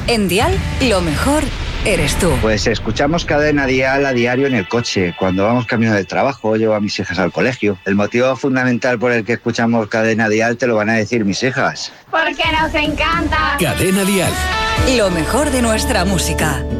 En Dial, lo mejor eres tú. Pues escuchamos Cadena Dial a diario en el coche, cuando vamos camino del trabajo, llevo a mis hijas al colegio. El motivo fundamental por el que escuchamos Cadena Dial te lo van a decir mis hijas. Porque nos encanta. Cadena Dial. Lo mejor de nuestra música.